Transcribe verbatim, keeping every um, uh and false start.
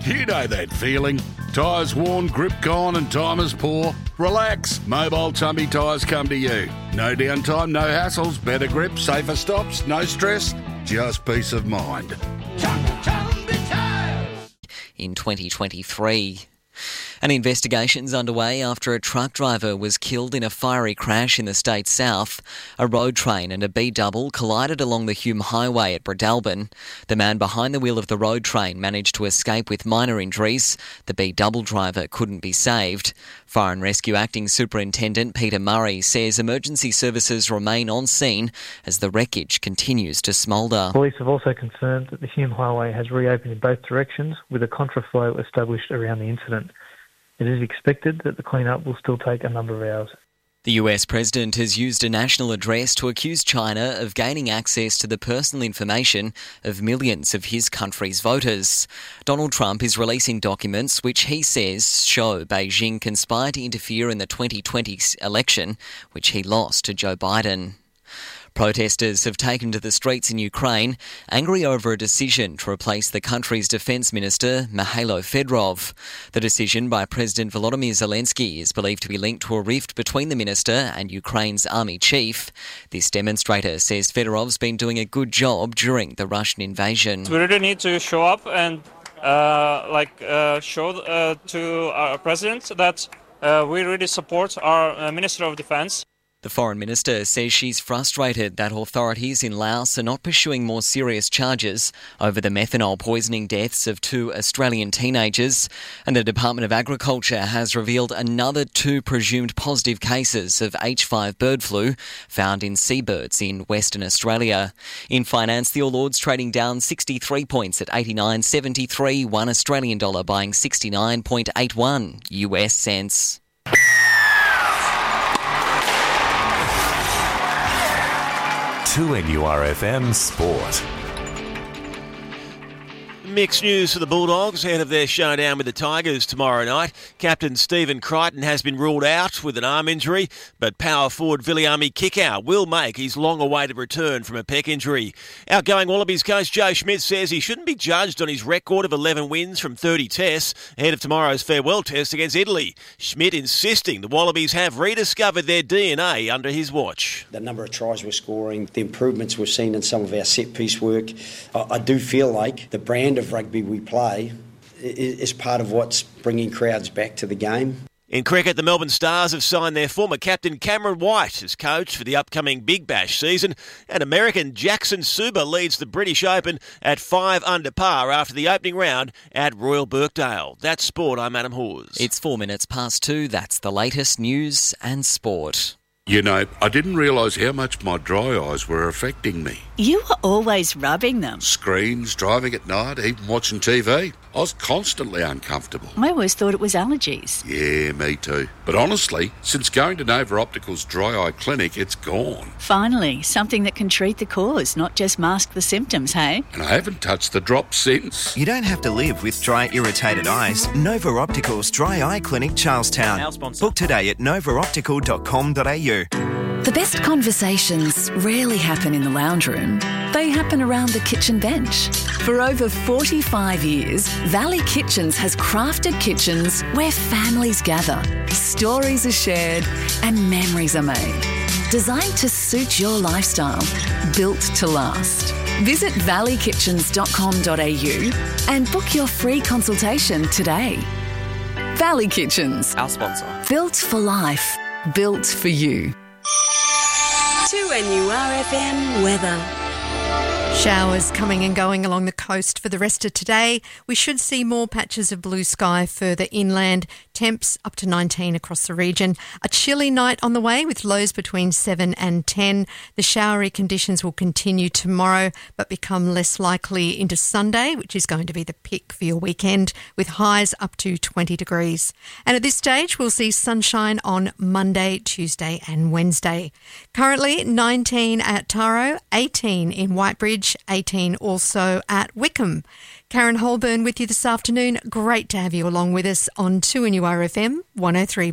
You know that feeling. Tyres worn, grip gone and time is poor? Relax. Mobile Tumby Tyres come to you. No downtime, no hassles, better grip, safer stops, no stress, just peace of mind. In twenty twenty-three. An investigation's underway after a truck driver was killed in a fiery crash in the state's south. A road train and a B-double collided along the Hume Highway at Bredelban. The man behind the wheel of the road train managed to escape with minor injuries. The B-double driver couldn't be saved. Fire and Rescue Acting Superintendent Peter Murray says emergency services remain on scene as the wreckage continues to smoulder. Police have also confirmed that the Hume Highway has reopened in both directions with a contraflow established around the incident. It is expected that the clean-up will still take a number of hours. The U S president has used a national address to accuse China of gaining access to the personal information of millions of his country's voters. Donald Trump is releasing documents which he says show Beijing conspired to interfere in the twenty twenty election, which he lost to Joe Biden. Protesters have taken to the streets in Ukraine, angry over a decision to replace the country's defence minister, Mikhailo Fedorov. The decision by President Volodymyr Zelensky is believed to be linked to a rift between the minister and Ukraine's army chief. This demonstrator says Fedorov's been doing a good job during the Russian invasion. We really need to show up and uh, like uh, show uh, to our president that uh, we really support our uh, Minister of Defence. The Foreign Minister says she's frustrated that authorities in Laos are not pursuing more serious charges over the methanol poisoning deaths of two Australian teenagers. And the Department of Agriculture has revealed another two presumed positive cases of H five bird flu found in seabirds in Western Australia. In finance, the All Ords trading down sixty-three points at eighty-nine seventy-three, one Australian dollar buying sixty-nine point eight one U S cents. two N U R F M Sport. Mixed news for the Bulldogs ahead of their showdown with the Tigers tomorrow night. Captain Stephen Crichton has been ruled out with an arm injury, but power forward Viliami Kikau will make his long-awaited return from a pec injury. Outgoing Wallabies coach Joe Schmidt says he shouldn't be judged on his record of eleven wins from thirty tests ahead of tomorrow's farewell test against Italy. Schmidt insisting the Wallabies have rediscovered their D N A under his watch. The number of tries we're scoring, the improvements we've seen in some of our set-piece work, I, I do feel like the brand of rugby we play is part of what's bringing crowds back to the game. In cricket, the Melbourne Stars have signed their former captain Cameron White as coach for the upcoming Big Bash season, and American Jackson Suba leads the British Open at five under par after the opening round at Royal Birkdale. That's sport. I'm Adam Hawes. It's four minutes past two. That's the latest news and sport. You know, I didn't realise how much my dry eyes were affecting me. You were always rubbing them. Screens, driving at night, even watching T V. I was constantly uncomfortable. I always thought it was allergies. Yeah, me too. But honestly, since going to Nova Optical's dry eye clinic, it's gone. Finally, something that can treat the cause, not just mask the symptoms, hey? And I haven't touched the drops since. You don't have to live with dry, irritated eyes. Nova Optical's Dry Eye Clinic, Charlestown. Our sponsor. Book today at nova optical dot com dot a u. The best conversations rarely happen in the lounge room. They happen around the kitchen bench. For over forty-five years, Valley Kitchens has crafted kitchens where families gather, stories are shared, and memories are made. Designed to suit your lifestyle, built to last. Visit valley kitchens dot com dot a u and book your free consultation today. Valley Kitchens. Our sponsor. Built for life. Built for you. two N U R F M weather. Showers coming and going along the coast for the rest of today. We should see more patches of blue sky further inland. Temps up to nineteen across the region. A chilly night on the way with lows between seven and ten. The showery conditions will continue tomorrow but become less likely into Sunday, which is going to be the pick for your weekend, with highs up to twenty degrees. And at this stage, we'll see sunshine on Monday, Tuesday and Wednesday. Currently nineteen at Taro, eighteen in Whitebridge, eighteen also at Wickham. Karen Holburn with you this afternoon. Great to have you along with us on two N U R F M one oh three.